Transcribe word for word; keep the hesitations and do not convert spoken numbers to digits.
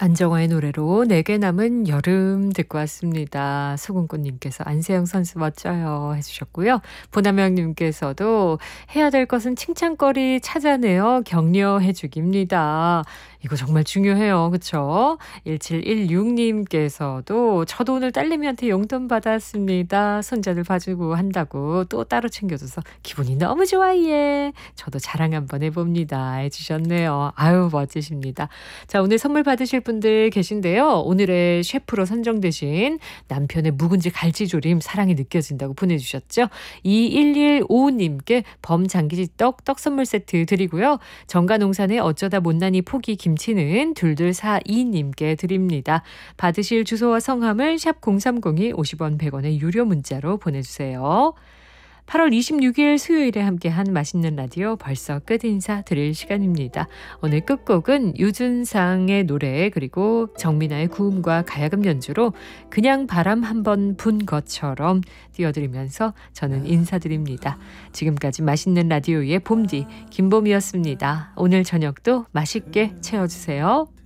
안정화의 노래로 내게 남은 여름 듣고 왔습니다. 소금꽃님께서 안세영 선수 멋져요 해주셨고요. 보남영님께서도 해야 될 것은 칭찬거리 찾아내어 격려해주기입니다. 이거 정말 중요해요. 그쵸? 일칠일육님께서도 저도 오늘 딸내미한테 용돈 받았습니다. 손자들 봐주고 한다고 또 따로 챙겨줘서 기분이 너무 좋아 예. 저도 자랑 한번 해봅니다 해주셨네요. 아유 멋지십니다. 자, 오늘 선물 받으실 분들 계신데요. 오늘의 셰프로 선정되신 남편의 묵은지 갈치조림 사랑이 느껴진다고 보내주셨죠. 이일일오님께 범장기지 떡, 떡 선물 세트 드리고요. 정가농산의 어쩌다 못난이 포기 김치는 둘둘사이님께 드립니다. 받으실 주소와 성함을 샵 공삼공이 오십 원 백 원의 유료 문자로 보내주세요. 팔월 이십육일 수요일에 함께한 맛있는 라디오 벌써 끝 인사 드릴 시간입니다. 오늘 끝곡은 유준상의 노래 그리고 정민아의 구음과 가야금 연주로 그냥 바람 한번 분 것처럼 띄워드리면서 저는 인사드립니다. 지금까지 맛있는 라디오의 봄디 김봄이었습니다. 오늘 저녁도 맛있게 채워주세요.